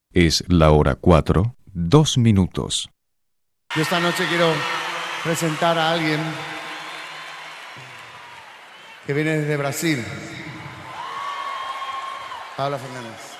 Es la hora 4, 2 minutos. Yo esta noche quiero presentar a alguien que viene desde Brasil. Paula Fernández.